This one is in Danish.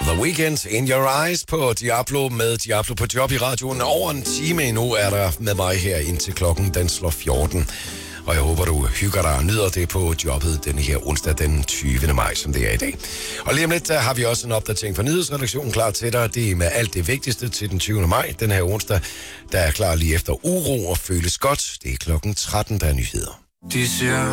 The Weeknd, In Your Eyes på Diablo med Diablo på job i radioen. Over en time endnu er der med mig her indtil klokken den slår 14. Og jeg håber, du hygger dig og nyder det på jobbet denne her onsdag den 20. maj, som det er i dag. Og lige om lidt, der har vi også en opdatering fra nyhedsredaktionen klar til dig. Det er med alt det vigtigste til den 20. maj, den her onsdag, der er klar lige efter uro og føles godt. Det er klokken 13, der er nyheder. De siger,